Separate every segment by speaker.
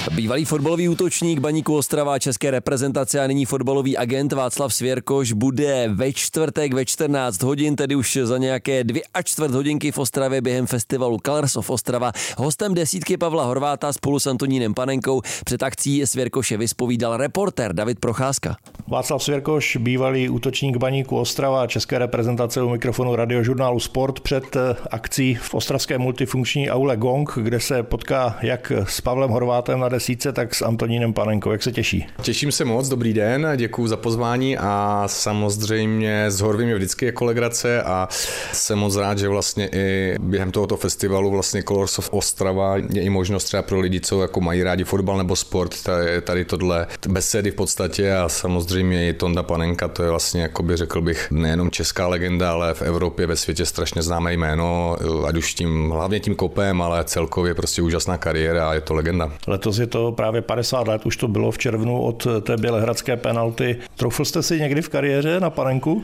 Speaker 1: Bývalý fotbalový útočník Baníku Ostrava české reprezentace a nyní fotbalový agent Václav Svěrkoš bude ve čtvrtek ve 14 hodin, tedy už za nějaké 2,25 hodinky v Ostravě během festivalu Colors of Ostrava hostem desítky Pavla Horváta spolu s Antonínem Panenkou. Před akcí Svěrkoše vyspovídal reportér David Procházka.
Speaker 2: Václav Svěrkoš, bývalý útočník Baníku Ostrava a české reprezentace u mikrofonu radiožurnálu Sport před akcí v ostravské multifunkční aule Gong, kde se potká jak s Pavlem Horvátem na desítce, tak s Antonínem Panenkou. Jak se těší?
Speaker 3: Těším se moc, dobrý den, děkuji za pozvání a samozřejmě s Horvým je vždycky jako legrace a jsem moc rád, že vlastně i během tohoto festivalu vlastně Colors of Ostrava je i možnost třeba pro lidi, co jako mají rádi fotbal nebo sport, tady tohle besedy v podstatě a samozřejmě i Tonda Panenka, to je vlastně, jakoby řekl bych, nejenom česká legenda, ale v Evropě, ve světě strašně známé jméno, ať už hlavně tím kopem, ale celkově prostě úžasná kariéra a je to legenda.
Speaker 2: Letos je to právě 50 let, už to bylo v červnu od té bělehradské penalty. Troufl jste si někdy v kariéře na Panenku?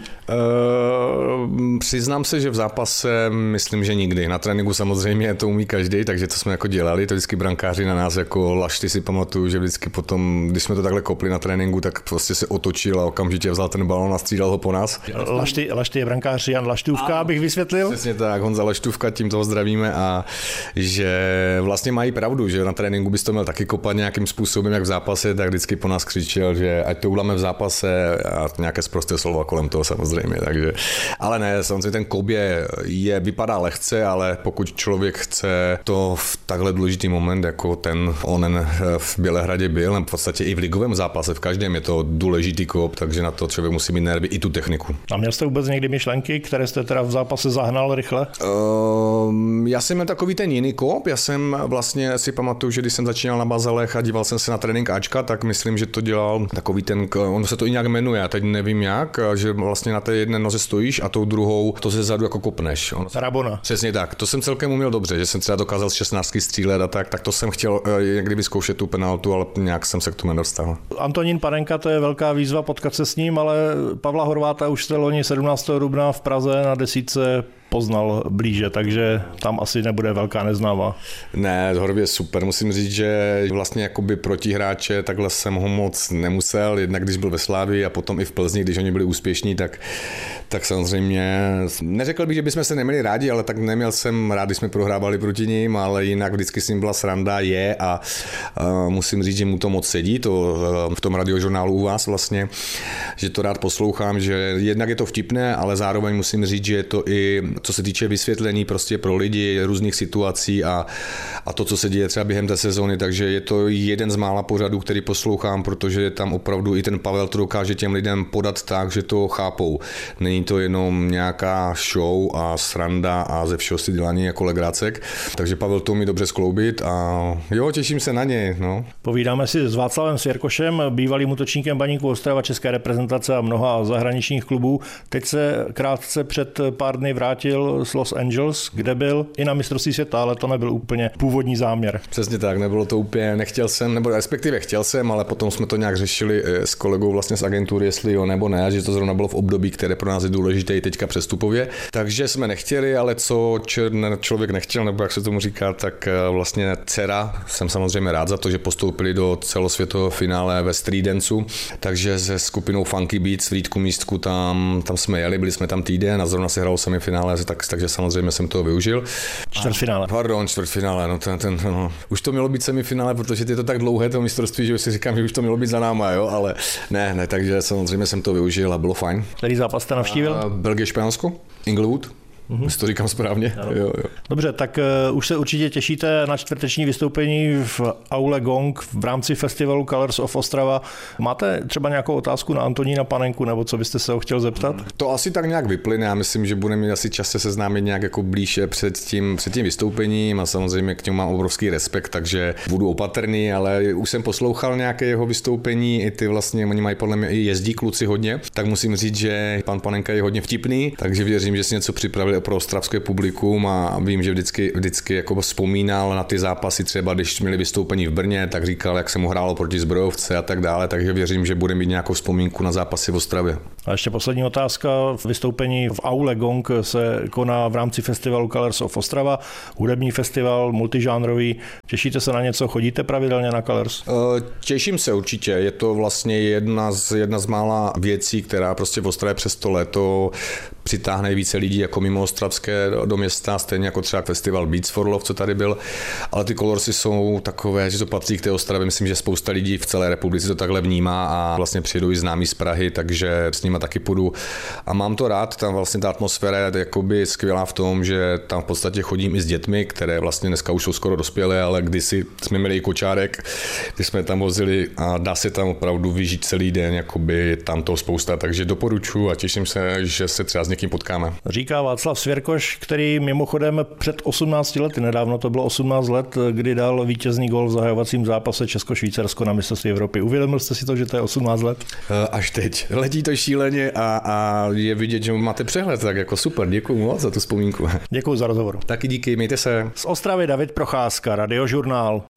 Speaker 3: Přiznám se, že v zápase myslím, že nikdy. Na tréninku samozřejmě to umí každý, takže to jsme jako dělali, to vždycky brankáři na nás jako lašty si pamatuju, že vždycky potom, když jsme to takhle kopli na tréninku, tak prostě se otočil a okamžitě vzal ten balón a střídal ho po nás.
Speaker 2: Lašty je brankář Jan Laštůvka, abych vysvětlil.
Speaker 3: Přesně tak, Honza Laštůvka, tím toho zdravíme a že vlastně mají pravdu, že na tréninku bys to měl taky kopat nějakým způsobem, jak v zápase, tak vždycky po nás křičel, že ať to uděláme v zápase a nějaké sprosté slova kolem toho samozřejmě, takže, ale ne, samozřejmě ten kop vypadá lehce, ale pokud člověk chce to v takhle důležitý moment, jako onen v Bělehradě byl, v podstatě i v ligovém zápase, v každém je to důležitý kop, takže na to člověk musí mít nervy i tu techniku.
Speaker 2: A měl jste vůbec někdy myšlenky, které jste teda v zápase zahnal rychle?
Speaker 3: Já jsem měl takový ten jiný kop, já jsem vlastně si pamatuju, že když jsem začínal na Bazalech a díval jsem se na trénink Ačka, tak myslím, že to dělal takový ten, on se to i nějak jmenuje, já teď nevím jak, že vlastně na té jedné noze stojíš a tou druhou to ze zadu jako kopneš.
Speaker 2: Rabona.
Speaker 3: Přesně tak, to jsem celkem uměl dobře, že jsem třeba dokázal z 16 střílet a tak to jsem chtěl někdy vyzkoušet tu penaltu, ale nějak jsem se k tomu nedostal.
Speaker 2: Antonín Panenka, to je velká výzva potkat se s ním, ale Pavla Horváta už jste loni 17. dubna v Praze na desítce poznal blíže, takže tam asi nebude velká neznáma.
Speaker 3: Ne, Horvě je super, musím říct, že vlastně jakoby protihráče takhle jsem ho moc nemusel, jednak když byl ve Slávii a potom i v Plzni, když oni byli úspěšní, tak samozřejmě neřekl bych, že bychom se neměli rádi, ale tak neměl jsem rád, když jsme prohrávali proti ním, ale jinak vždycky s ním byla sranda, a musím říct, že mu to moc sedí, to v tom radiožurnálu u vás vlastně, že to rád poslouchám, že jednak je to vtipné, ale zároveň musím říct, že je to i co se týče vysvětlení prostě pro lidi různých situací a to, co se děje třeba během té sezóny, takže je to jeden z mála pořadů, který poslouchám, protože tam opravdu i ten Pavel to dokáže těm lidem podat tak, že to chápou. Není to jenom nějaká show a sranda a ze všeho si dělání jako legrácek, takže Pavel to umí dobře skloubit a jo, těším se na něj. No.
Speaker 2: Povídáme si s Václavem Svěrkošem, bývalým útočníkem Baníku Ostrava, české reprezentace a mnoha zahraničních klubů. Teď se krátce před pár dny vrátil z Los Angeles, kde byl i na mistrovství světa, ale to nebyl úplně původní záměr.
Speaker 3: Přesně tak, nebylo to úplně, nechtěl jsem, nebo respektive chtěl jsem, ale potom jsme to nějak řešili s kolegou vlastně z agentury, jestli jo nebo ne, že to zrovna bylo v období, které pro nás je důležité i teďka přestupově. Takže jsme nechtěli, ale co člověk nechtěl, nebo jak se tomu říká, tak vlastně dcera, jsem samozřejmě rád za to, že postoupili do celosvětového finále ve street danceu, takže se skupinou Funky Beats, Frýdku Místku, tam jsme jeli, byli jsme tam týden a zrovna se hrál semifinále, takže samozřejmě jsem toho využil. Čtvrtfinále, no už to mělo být semifinále, protože je to tak dlouhé to mistrovství, že si říkám, že už to mělo být za náma, jo, ale ne, takže samozřejmě jsem to využil a bylo fajn.
Speaker 2: Který zápas jste navštívil?
Speaker 3: Belgie, Španělsko, Inglewood. Jestli to říkám správně. Jo.
Speaker 2: Dobře, tak už se určitě těšíte na čtvrteční vystoupení v aule Gong v rámci festivalu Colors of Ostrava. Máte třeba nějakou otázku na Antonína Panenku, nebo co byste se ho chtěl zeptat?
Speaker 3: To asi tak nějak vyplyne. Já myslím, že budeme mít asi čas se seznámit nějak jako blíže před tím vystoupením a samozřejmě k němu mám obrovský respekt, takže budu opatrný, ale už jsem poslouchal nějaké jeho vystoupení, i ty vlastně, oni mají podle mě i jezdí kluci hodně, tak musím říct, že pan Panenka je hodně vtipný, takže věřím, že si něco připravil dělal pro ostravské publikum a vím, že vždycky jako vzpomínal na ty zápasy, třeba když měli vystoupení v Brně, tak říkal, jak se mu hrálo proti Zbrojovce a tak dále, takže věřím, že bude mít nějakou vzpomínku na zápasy v Ostravě.
Speaker 2: A ještě poslední otázka. Vystoupení v aule Gong se koná v rámci festivalu Colors of Ostrava, hudební festival, multižánrový. Těšíte se na něco? Chodíte pravidelně na Colors?
Speaker 3: Těším se určitě. Je to vlastně jedna z mála věcí, která prostě v Ostravě přes to léto přitáhne více lidí jako mimo ostravské do města, stejně jako třeba festival Beats for Love, co tady byl. Ale ty Colorsy jsou takové, že to patří k té Ostravě. Myslím, že spousta lidí v celé republice to takhle vnímá a vlastně přijedou i známí z Prahy, takže s nima taky půjdu. A mám to rád, tam vlastně ta atmosféra je jakoby skvělá v tom, že tam v podstatě chodím i s dětmi, které vlastně dneska už jsou skoro dospělé, ale kdysi jsme měli i kočárek, kdy jsme tam vozili a dá se tam opravdu vyžít celý den, jakoby tam toho spousta, takže doporučuji a těším se, že se třeba s někým potkáme.
Speaker 2: Říká Václav Svěrkoš, který mimochodem před 18 lety, nedávno to bylo 18 let, kdy dal vítězný gól v zahajovacím zápase Česko-Švýcarsko na mistrovství Evropy. Uvědomil jste si to, že to je 18 let?
Speaker 3: Až teď. Letí to šíleně a je vidět, že máte přehled, tak jako super, děkuji moc za tu vzpomínku.
Speaker 2: Děkuji za rozhovor.
Speaker 3: Taky díky, mějte se.
Speaker 2: Z Ostravy David Procházka, Radiožurnál.